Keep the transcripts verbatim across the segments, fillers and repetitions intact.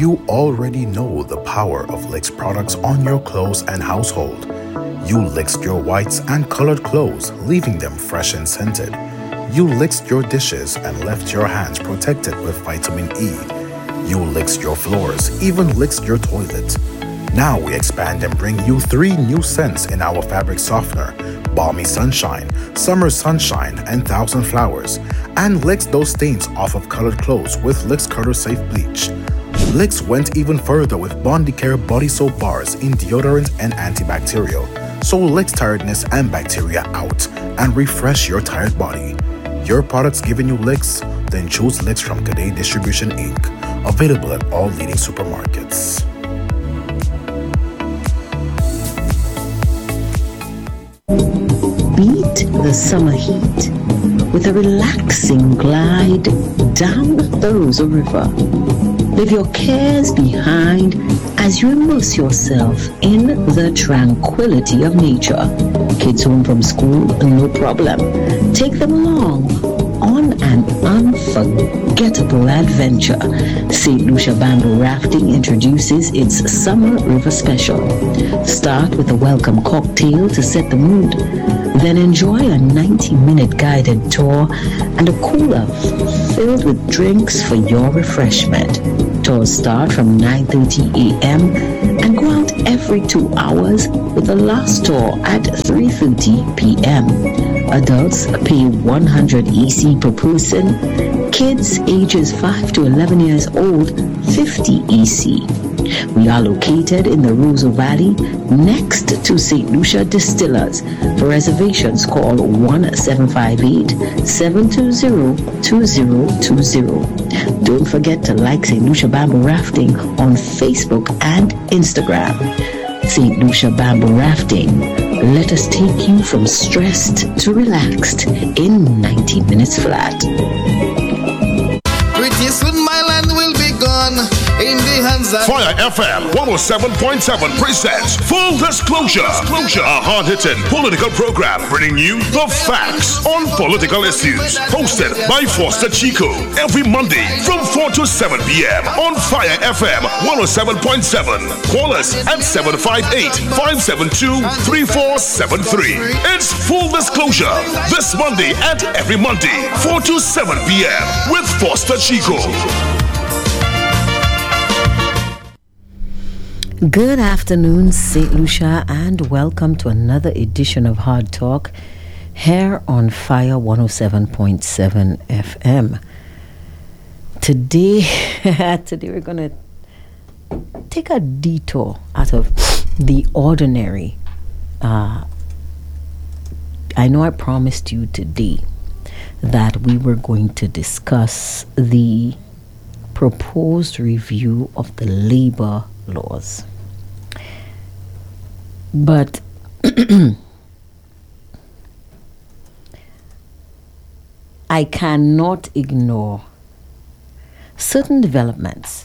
You already know the power of Licks products on your clothes and household. You licked your whites and colored clothes, leaving them fresh and scented. You licked your dishes and left your hands protected with vitamin E. You licked your floors, even licked your toilet. Now we expand and bring you three new scents in our fabric softener: Balmy Sunshine, Summer Sunshine, and Thousand Flowers. And licks those stains off of colored clothes with Licks Color Safe Bleach. Licks went even further with Bondicare body soap bars in deodorant and antibacterial. So Licks tiredness and bacteria out and refresh your tired body. Your products giving you licks? Then choose Licks from Cadet Distribution Incorporated. Available at all leading supermarkets. Beat the summer heat with a relaxing glide down the Rosa River. Leave your cares behind as you immerse yourself in the tranquility of nature. Kids home from school, no problem. Take them along on an unforgettable adventure. Saint Lucia Bamboo Rafting introduces its Summer River Special. Start with a welcome cocktail to set the mood. Then enjoy a ninety-minute guided tour and a cooler filled with drinks for your refreshment. Tours start from nine thirty a.m. and go out every two hours with the last tour at three thirty p.m. Adults pay one hundred E C per person. Kids ages five to eleven years old, fifty E C. We are located in the Roseau Valley next to Saint Lucia Distillers. For reservations, call one seven five eight, seven two zero, two zero two zero. Don't forget to like Saint Lucia Bamboo Rafting on Facebook and Instagram. Saint Lucia Bamboo Rafting. Let us take you from stressed to relaxed in ninety minutes flat. Pretty soon my land will be gone in the hands of Fire F M one oh seven point seven presents Full Disclosure, Disclosure, a hard-hitting political program bringing you the facts on political issues. Hosted by Foster Chico every Monday from four to seven p.m. on Fire F M one oh seven point seven. Call us at seven five eight, five seven two, three four seven three. It's Full Disclosure this Monday and every Monday, four to seven p.m. with Foster Chico. Good afternoon, Saint Lucia, and welcome to another edition of Hard Talk here on Fire one oh seven point seven F M. Today, today we're going to take a detour out of the ordinary. Uh, I know I promised you today that we were going to discuss the proposed review of the labor laws. But I cannot ignore certain developments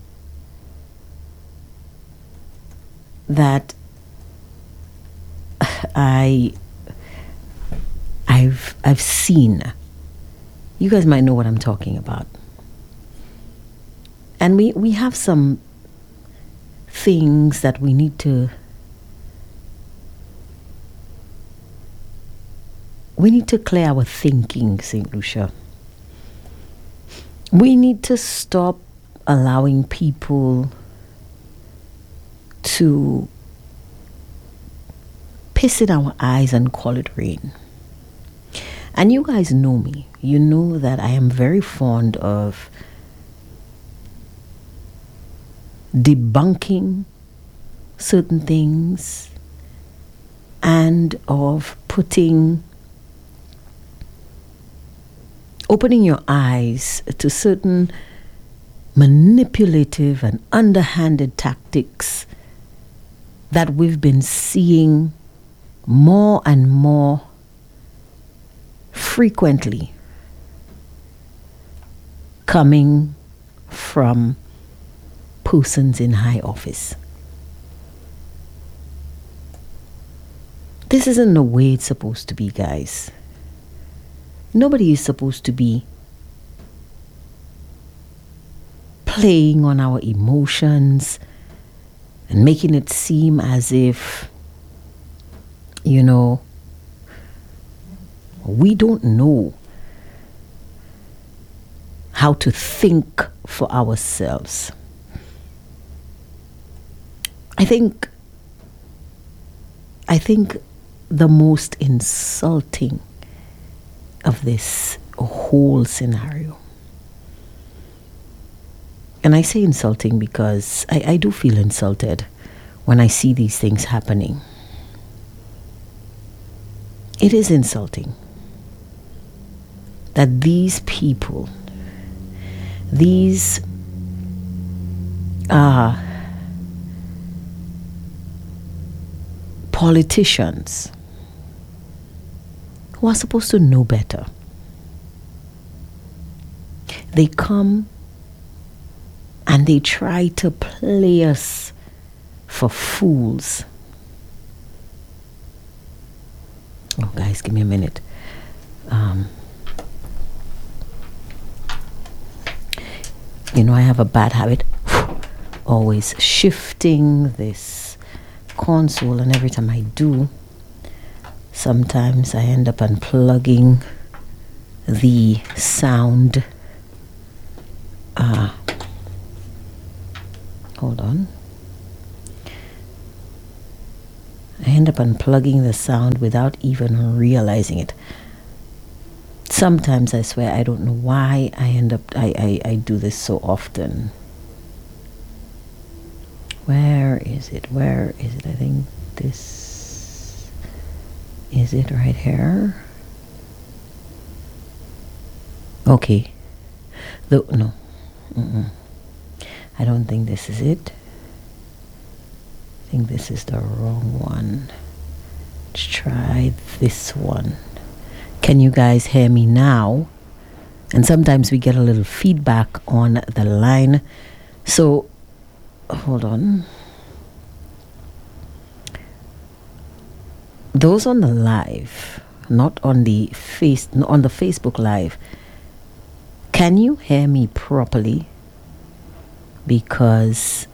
that I I've I've seen. You guys might know what I'm talking about. And we, we have some things that we need to we need to clear our thinking, Saint Lucia. We need to stop allowing people to piss in our eyes and call it rain. And you guys know me. You know that I am very fond of debunking certain things and of putting opening your eyes to certain manipulative and underhanded tactics that we've been seeing more and more frequently coming from persons in high office. This isn't the way it's supposed to be, guys. Nobody is supposed to be playing on our emotions and making it seem as if, you know, we don't know how to think for ourselves. I think I think the most insulting of this whole scenario, and I say insulting because I, I do feel insulted when I see these things happening. It is insulting that these people, these uh, politicians who are supposed to know better, they come and they try to play us for fools. Oh, guys, give me a minute. Um, you know, I have a bad habit, always shifting this console, and every time I do, sometimes I end up unplugging the sound. Uh, hold on. I end up unplugging the sound without even realizing it. Sometimes I swear I don't know why I end up I, I, I do this so often. Where is it? Where is it? I think this is it right here. Okay. The, no. Mm-mm. I don't think this is it. I think this is the wrong one. Let's try this one. Can you guys hear me now? And sometimes we get a little feedback on the line. So, hold on. Those on the live, not on the face, on the Facebook live, can you hear me properly? Because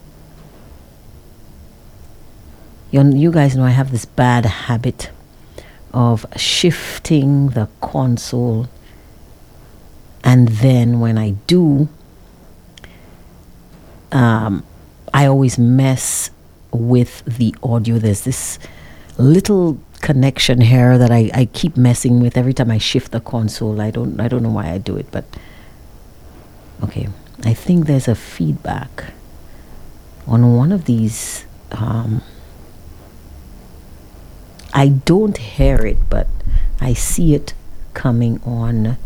you, you guys know I have this bad habit of shifting the console, and then when I do, um, I always mess with the audio. There's this little connection here that I, I keep messing with every time I shift the console. I don't I don't know why I do it, but okay. I think there's a feedback on one of these. Um, I don't hear it, but I see it coming on.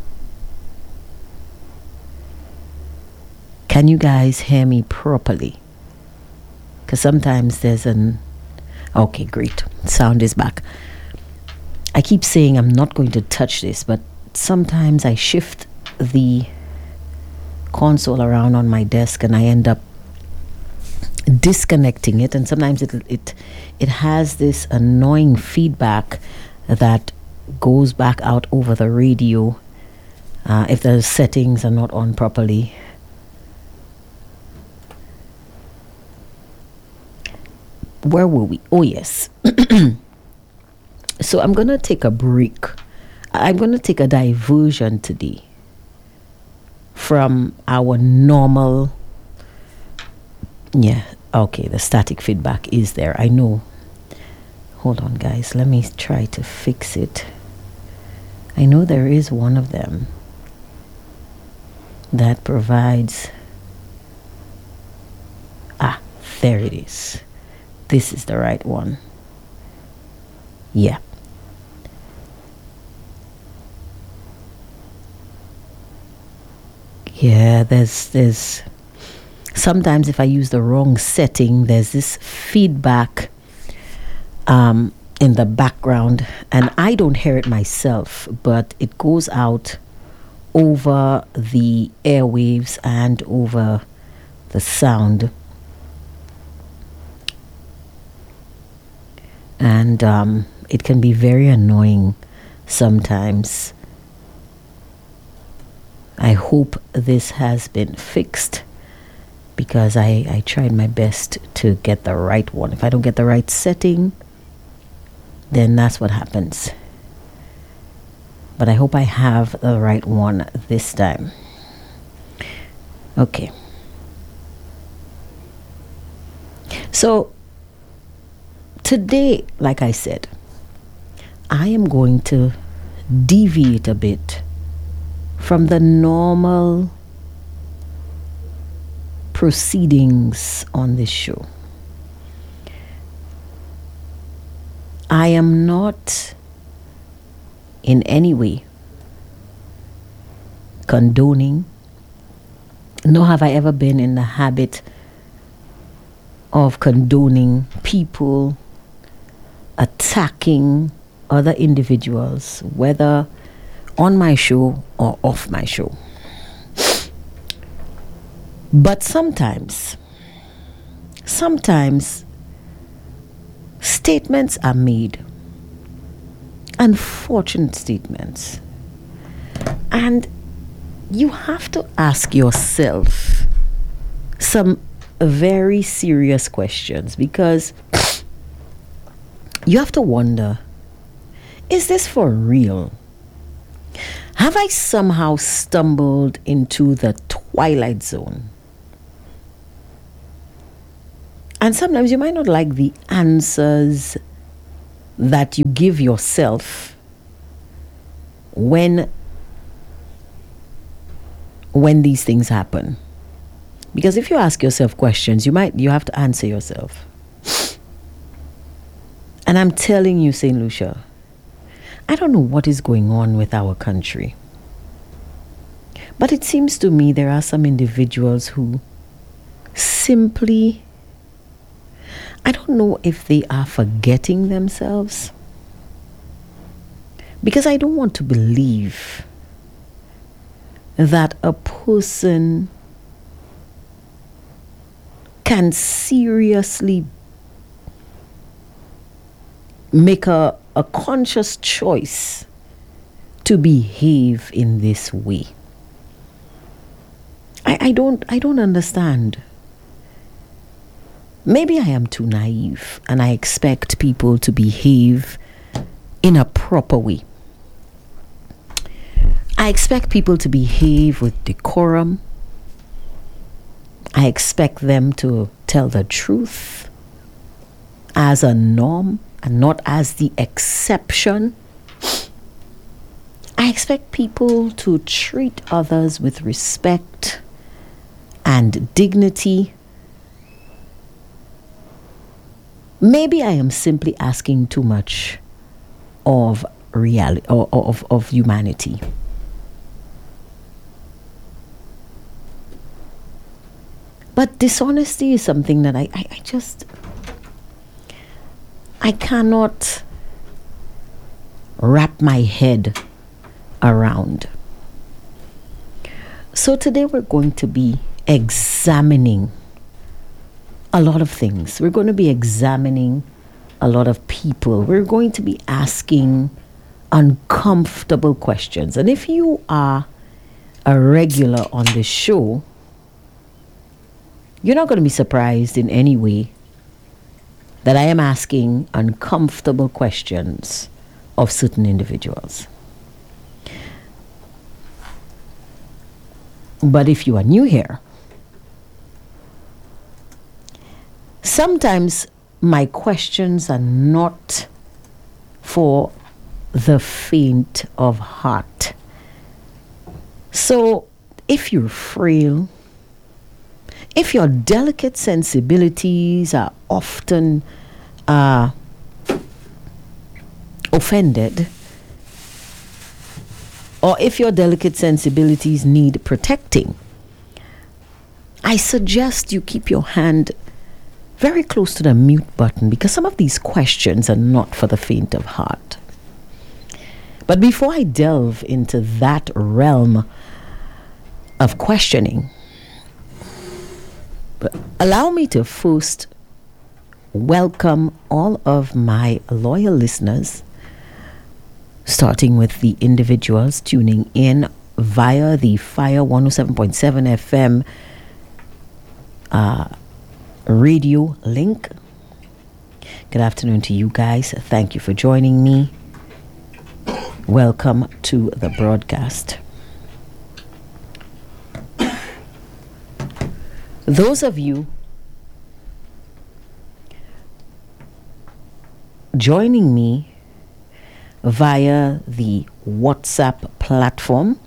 Can you guys hear me properly? Because sometimes there's an... Okay, great. Sound is back. I keep saying I'm not going to touch this, but sometimes I shift the console around on my desk and I end up disconnecting it, and sometimes it it it has this annoying feedback that goes back out over the radio uh, if the settings are not on properly. Where were we? Oh yes. So I'm gonna take a break. I'm gonna take a diversion today from our normal. Yeah, okay, the static feedback is there, I know. Hold on, guys, let me try to fix it. I know there is one of them that provides... Ah, there it is. This is the right one. Yeah. Yeah, there's there's sometimes if I use the wrong setting, there's this feedback um, in the background, and I don't hear it myself, but it goes out over the airwaves and over the sound. And um, it can be very annoying sometimes. I hope this has been fixed, because I, I tried my best to get the right one. If I don't get the right setting, then that's what happens. But I hope I have the right one this time. Okay. So today, like I said, I am going to deviate a bit from the normal proceedings on this show. I am not in any way condoning, nor have I ever been in the habit of condoning people attacking other individuals, whether on my show or off my show. But sometimes, sometimes statements are made, unfortunate statements, and you have to ask yourself some very serious questions, because you have to wonder, is this for real? Have I somehow stumbled into the twilight zone? And sometimes you might not like the answers that you give yourself when when these things happen. Because if you ask yourself questions, you might you have to answer yourself. And I'm telling you, Saint Lucia, I don't know what is going on with our country, but it seems to me there are some individuals who simply, I don't know if they are forgetting themselves, because I don't want to believe that a person can seriously make a, a conscious choice to behave in this way. I, I don't I don't understand. Maybe I am too naive and I expect people to behave in a proper way. I expect people to behave with decorum. I expect them to tell the truth as a norm and not as the exception. I expect people to treat others with respect and dignity. Maybe I am simply asking too much of reality or of, of humanity. But dishonesty is something that I, I, I just, I cannot wrap my head around. So today we're going to be examining a lot of things. We're going to be examining a lot of people. We're going to be asking uncomfortable questions. And if you are a regular on this show, you're not going to be surprised in any way that I am asking uncomfortable questions of certain individuals. But if you are new here, sometimes my questions are not for the faint of heart. So if you're frail, if your delicate sensibilities are often uh, offended, or if your delicate sensibilities need protecting, I suggest you keep your hand very close to the mute button, because some of these questions are not for the faint of heart. But before I delve into that realm of questioning, allow me to first welcome all of my loyal listeners, starting with the individuals tuning in via the Fire one oh seven point seven F M uh, radio link. Good afternoon to you guys. Thank you for joining me. Welcome to the broadcast. Those of you joining me via the WhatsApp platform,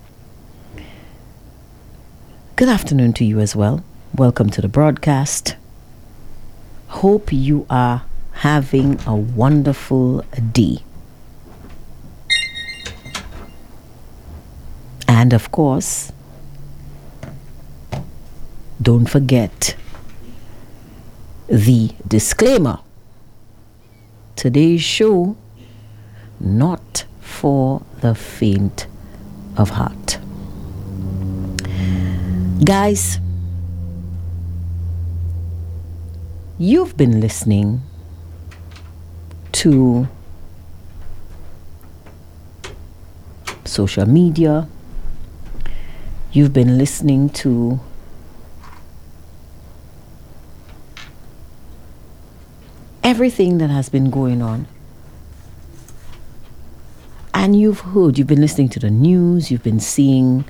good afternoon to you as well. Welcome to the broadcast. Hope you are having a wonderful day. And of course, don't forget the disclaimer. Today's show, not for the faint of heart. Guys, you've been listening to social media. You've been listening to everything that has been going on. And you've heard, you've been listening to the news, you've been seeing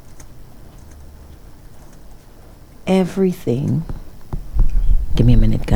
everything. Give me a minute, guys.